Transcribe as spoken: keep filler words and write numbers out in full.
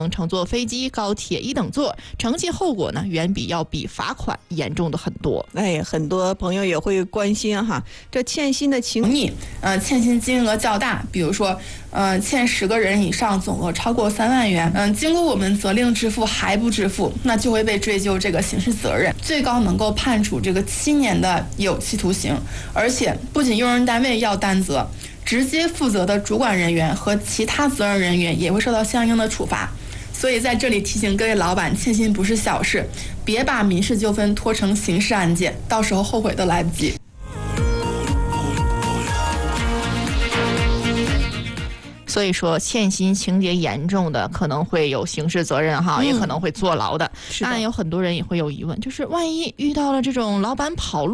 乘坐飞机、高铁一等座，惩戒后果呢远比要比罚款严重的很多。 哎，很多朋友也会关心哈，这欠薪的情逆，呃，欠薪金额较大，比如说，呃，欠十个人以上，总额超过三万元，嗯、呃，经过我们责令支付还不支付，那就会被追究这个刑事责任，最高能够判处这个七年的有期徒刑，而且不仅用人单位要担责，直接负责的主管人员和其他责任人员也会受到相应的处罚。所以在这里提醒各位老板，欠薪不是小事，别把民事纠纷拖成刑事案件，到时候后悔都来不及。 所以说，欠薪情节严重的可能会有刑事责任哈，嗯、也可能会坐牢的。当然，有很多人也会有疑问，就是万一遇到了这种老板跑路。